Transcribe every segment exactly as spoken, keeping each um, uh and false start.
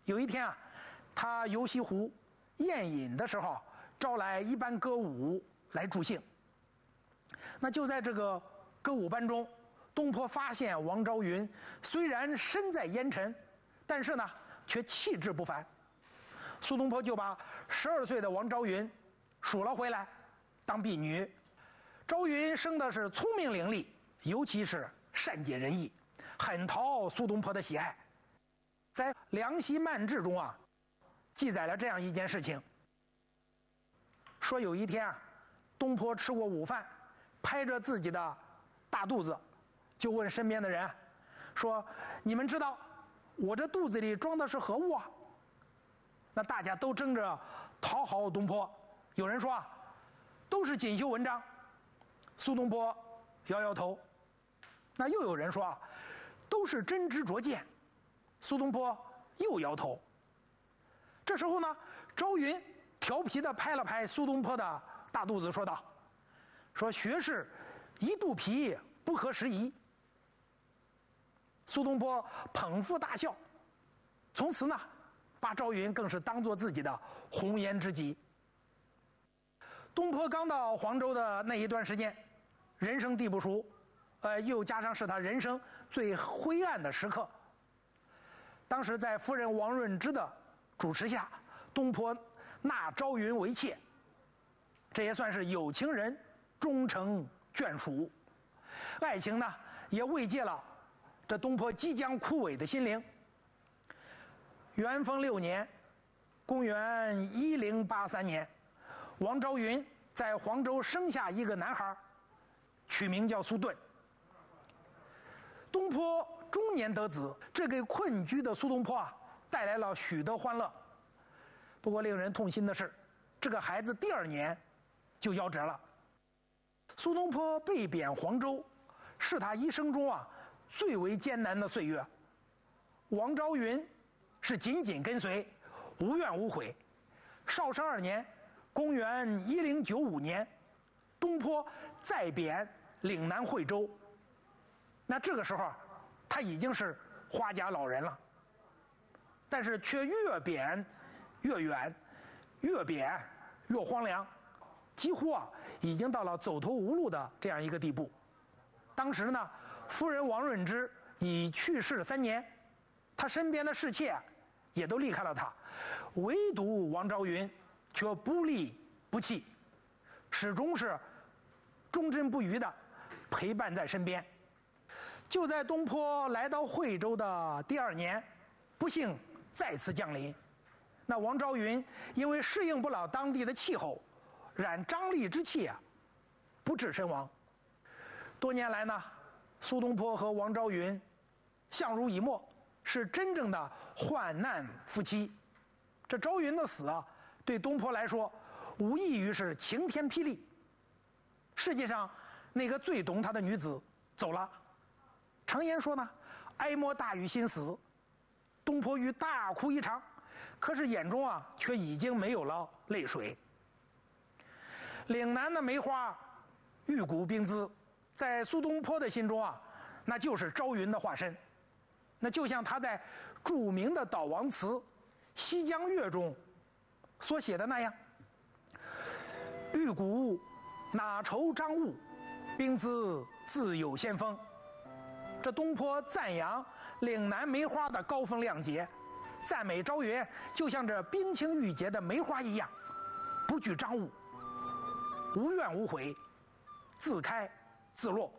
有一天啊，他游西湖宴饮的时候，招来一班歌舞来助兴。那就在这个歌舞班中，东坡发现王昭云虽然身在烟尘，但是呢却气质不凡。苏东坡就把十二岁的王昭云赎了回来当婢女。昭云生的是聪明伶俐，尤其是善解人意，很讨苏东坡的喜爱。在《梁溪漫志》中啊，记载了这样一件事情，说有一天啊，东坡吃过午饭，拍着自己的大肚子，就问身边的人说：“你们知道我这肚子里装的是何物啊？”那大家都争着讨好东坡，有人说啊，都是锦绣文章。苏东坡摇摇头。那又有人说啊，都是真知灼见。苏东坡又摇头。这时候呢，昭云调皮地拍了拍苏东坡的大肚子，说道：“说学士一肚皮，不合时宜。”苏东坡捧腹大笑，从此呢，把昭云更是当作自己的红颜知己。东坡刚到黄州的那一段时间，人生地不熟，呃，又加上是他人生最灰暗的时刻。当时在夫人王润之的主持下，东坡纳昭云为妾，这也算是有情人终成眷属。爱情呢，也慰藉了这东坡即将枯萎的心灵。元丰六年，公元一零八三年，王昭云在黄州生下一个男孩，取名叫苏顿。东坡中年得子，这给困居的苏东坡啊带来了许多欢乐。不过令人痛心的是，这个孩子第二年就夭折了。苏东坡被贬黄州，是他一生中啊最为艰难的岁月。王昭云是紧紧跟随，无怨无悔。绍圣二年，公元一零九五年，东坡再贬岭南惠州。那这个时候，他已经是花甲老人了，但是却越贬越远，越贬越荒凉，几乎啊已经到了走投无路的这样一个地步。当时呢，夫人王润之已去世三年，他身边的侍妾也都离开了他，唯独王昭云却不离不弃，始终是忠贞不渝的陪伴在身边。就在东坡来到惠州的第二年，不幸再次降临。那王昭云因为适应不了当地的气候，染瘴疠之气啊，不治身亡。多年来呢，苏东坡和王昭云相濡以沫，是真正的患难夫妻。这昭云的死啊，对东坡来说无异于是晴天霹雳。世界上那个最懂他的女子走了。常言说呢，哀莫大于心死。东坡欲大哭一场，可是眼中啊却已经没有了泪水。岭南的梅花玉骨冰姿，在苏东坡的心中啊，那就是昭云的化身。那就像他在著名的悼亡词《西江月》中所写的那样：玉骨哪愁张物，冰姿自有先锋。这东坡赞扬岭南梅花的高风亮节，赞美昭云就像这冰清玉洁的梅花一样，不惧张物，无怨无悔，自开自落。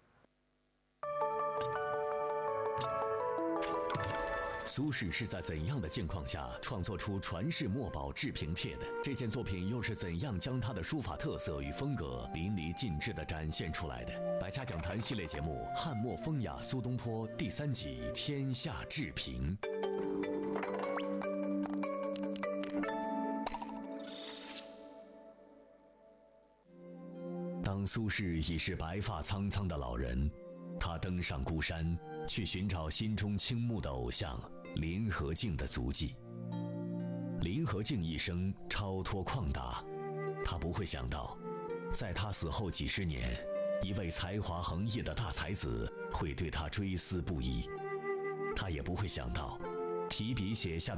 苏轼是在怎样的境况下创作出传世墨宝《治平帖》的？这件作品又是怎样将他的书法特色与风格淋漓尽致地展现出来的？百家讲坛系列节目《汉末风雅苏东坡》第三集《天下治平》。当苏轼已是白发苍苍的老人，他登上孤山，去寻找心中倾慕的偶像林和靖的足迹。林和靖一生超脱旷达，他不会想到，在他死后几十年，一位才华横溢的大才子会对他追思不已。他也不会想到，提笔写下的